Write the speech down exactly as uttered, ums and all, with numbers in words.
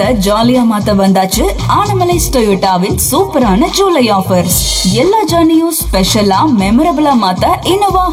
ஜாலியா மாத்த வந்தாச்சு ஆனமலைஸ் டொயோட்டாவின் சூப்பரான ஜூலை ஆஃபர்ஸ். எல்லா ஜர்னியும் ஸ்பெஷலா மெமரபிளா மாத்த இனோவா